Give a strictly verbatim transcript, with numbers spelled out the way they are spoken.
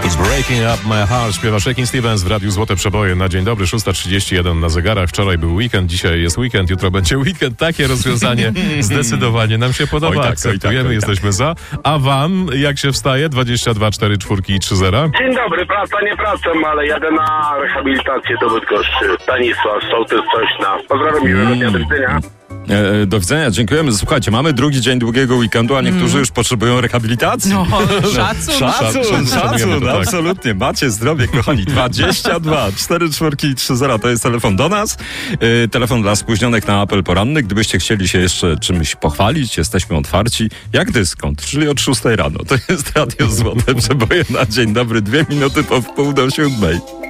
It's Breaking Up My Heart, śpiewa Shakin' Stevens w Radiu Złote Przeboje na dzień dobry, szósta trzydzieści jeden na zegarach. Wczoraj był weekend, dzisiaj jest weekend, jutro będzie weekend. Takie rozwiązanie zdecydowanie nam się podoba. Oj tak, Akceptujemy, oj tak, oj jesteśmy za. A wam, jak się wstaje? dwadzieścia dwa cztery czwórki i trzy zera. Dzień dobry, praca nie pracą, ale jadę na rehabilitację do Bydgoszczy. Stanisław, sołtys Sośna. Pozdrawiam, miłego dnia, do widzenia. E, do widzenia, dziękujemy. Słuchajcie, mamy drugi dzień długiego weekendu, a niektórzy mm. już potrzebują rehabilitacji. No, szacun. Szacun, Szacun, szacun, tak. absolutnie. Macie zdrowie, kochani. dwadzieścia dwa cztery czwórki i trzy zera to jest telefon do nas. E, telefon dla spóźnionych na apel poranny. Gdybyście chcieli się jeszcze czymś pochwalić, jesteśmy otwarci. Jak dyskont, czyli od szóstej rano. To jest Radio Złote Przeboje na dzień dobry. Dwie minuty po wpół do siódmej.